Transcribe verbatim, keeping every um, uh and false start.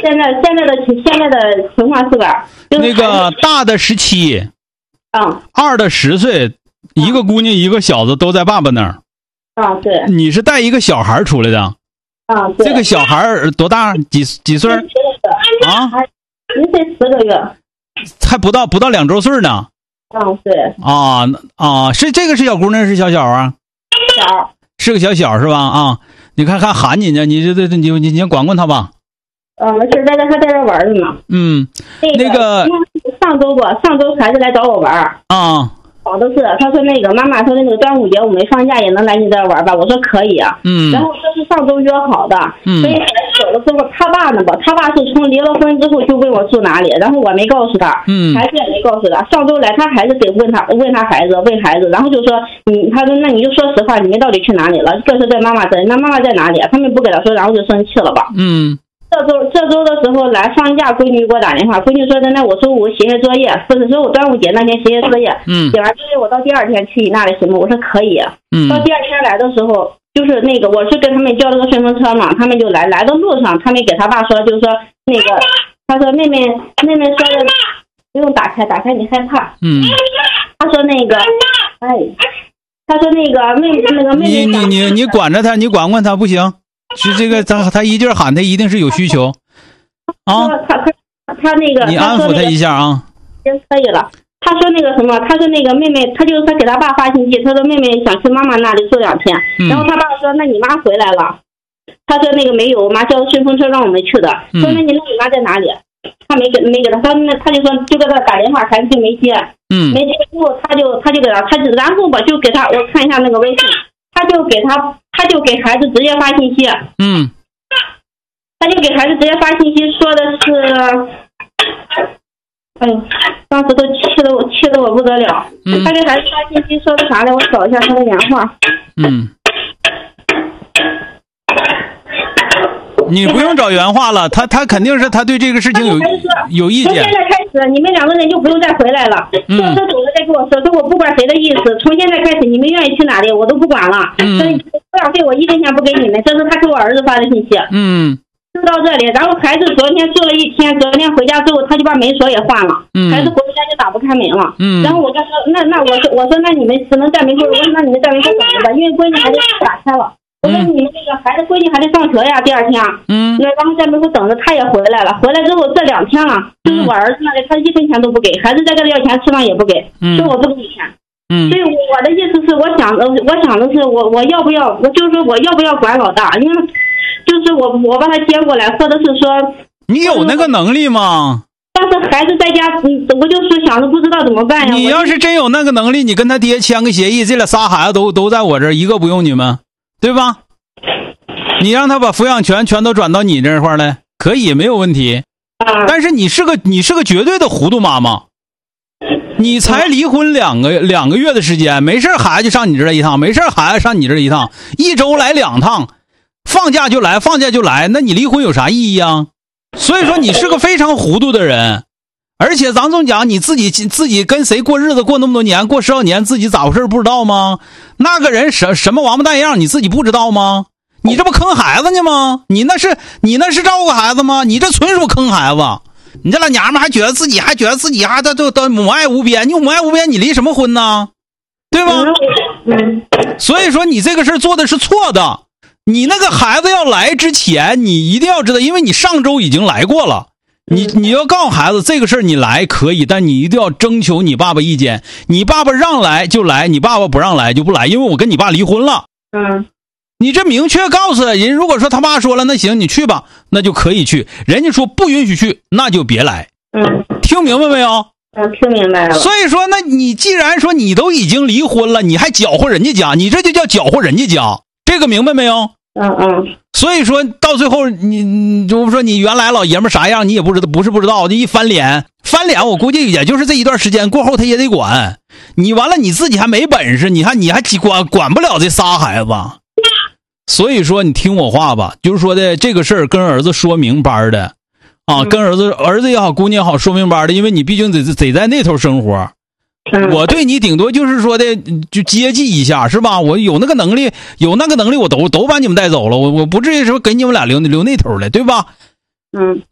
现在现在的现在的情况是吧？就是那个大的十七， 嗯， 二的十岁，一个姑娘一个小子都在爸爸那儿。 啊，对。 你是带一个小孩出来的？ 啊，对。 这个小孩多大？几几岁？啊， 一岁十个月。 还不到不到两周岁呢。 嗯，对。 啊啊，是这个是小姑娘是小小啊？ 小。 是个小小是吧？啊，你看看喊你呢，你这这你你你管管他吧。 呃，没事，在这还在这玩着呢。 嗯， 那个上周吧，上周孩子来找我玩啊。 好的是，他说那个妈妈说那个端午节我没放假也能来你这儿玩吧？我说可以啊。 嗯。 然后这是上周约好的。 嗯。 所以孩子走的时候，他爸呢吧，他爸是从离了婚之后就问我住哪里，然后我没告诉他。 嗯。 孩子也没告诉他。上周来他孩子得问他问他孩子问孩子，然后就说你他说那你就说实话，你们到底去哪里了？这是在妈妈这里，那妈妈在哪里？他们不给他说，然后就生气了吧？ 嗯。 这周这周的时候来放假，闺女给我打电话，闺女说的那我周五写写作业，不是说我端午节那天写写作业， 嗯， 写完作业我到第二天去你那里什么？我说可以， 嗯， 到第二天来的时候，就是那个我是跟他们叫了个顺风车嘛，他们就来，来的路上他们给他爸说，就是说那个他说妹妹妹妹说的不用打开，打开你害怕， 嗯， 他说那个哎，他说那个妹那个妹妹你你你你管着他，你管管他不行。是这个，他他一劲喊，他一定是有需求，啊！ 他他他那个， 你安抚他一下啊， 行可以了。他说那个什么，他说那个妹妹，他就是他给他爸发信息，他说妹妹想去妈妈那里住两天， 嗯、 然后他爸说那你妈回来了，他说那个没有，我妈叫顺风车让我们去的， 嗯、 说那你那你妈在哪里？他没给没给他，他那他就说就给他打电话，孩子就没接， 嗯， 没接之后他就他就给他他就然后吧就给他我看一下那个微信。他就给他，他就给孩子直接发信息。 嗯， 他就给孩子直接发信息，说的是，哎呦，当时都气得我气得我不得了。 嗯， 他给孩子发信息说的啥来？我找一下他的原话。 嗯，你不用找原话了，他他肯定是他对这个事情有有意见。 从现在开始，你们两个人就不用再回来了。 嗯， 说走了再跟我说，说我不管谁的意思，从现在开始你们愿意去哪里我都不管了。 嗯， 所以抚养费我一分钱不给你们，这是他给我儿子发的信息。 嗯， 就到这里，然后孩子昨天住了一天，昨天回家之后他就把门锁也换了。 嗯，孩子回家就打不开门了。 嗯， 然后我就说，那那我说我说那你们只能在门口，我说那你们在门口等着吧，因为闺女还得打开了。我说你们那个孩子闺女还得上学呀，第二天。 嗯， 那然后在门口等着，他也回来了。回来之后这两天了，就是我儿子那里，他一分钱都不给，孩子在这里要钱吃饭也不给， 嗯， 说我不给你钱。 嗯， 所以我的意思是，我想的，我想的是，我我要不要，我就是说我要不要管老大？因为就是我我把他接过来，或者是说， 你有那个能力吗？ 但是孩子在家，我就是想着不知道怎么办呀。 你要是真有那个能力，你跟他爹签个协议，这俩仨孩子都都在我这儿，一个不用你们，对吧？你让他把抚养权全都转到你这块儿来，可以没有问题。 啊， 但是你是个你是个绝对的糊涂妈妈，你才离婚两个两个月的时间，没事孩子就上你这儿一趟，没事孩子上你这儿一趟，一周来两趟，放假就来，放假就来，那你离婚有啥意义啊？所以说你是个非常糊涂的人，而且咱总讲你自己自己跟谁过日子过那么多年，过十多年自己咋回事不知道吗？那个人什什么王八蛋样你自己不知道吗？你这不坑孩子呢吗？你那是你那是照顾孩子吗？你这纯属坑孩子。你这老娘们还觉得自己还觉得自己还都都都母爱无边，你母爱无边你离什么婚呢？对吧？ 嗯， 所以说你这个事儿做的是错的。你那个孩子要来之前，你一定要知道，因为你上周已经来过了。你你要告诉孩子这个事儿你来可以，但你一定要征求你爸爸意见。你爸爸让来就来，你爸爸不让来就不来，因为我跟你爸离婚了。 嗯， 你这明确告诉人，如果说他爸说了，那行你去吧，那就可以去。人家说不允许去，那就别来。 嗯， 听明白没有？ 嗯，听明白了。 所以说，那你既然说你都已经离婚了，你还搅和人家家，你这就叫搅和人家家，这个明白没有？ 嗯嗯。 所以说到最后，你你就说你原来老爷们啥样，你也不知道，不是不知道，就一翻脸，翻脸，我估计也就是这一段时间过后，他也得管你。完了，你自己还没本事，你看你还管管不了这仨孩子。所以说，你听我话吧，就是说的这个事儿跟儿子说明白的啊，跟儿子儿子也好，姑娘也好，说明白的，因为你毕竟得得在那头生活。我对你顶多就是说的就接济一下，是吧？我有那个能力，有那个能力，我都都把你们带走了，我我不至于说给你们俩留留那头来，对吧？ 嗯。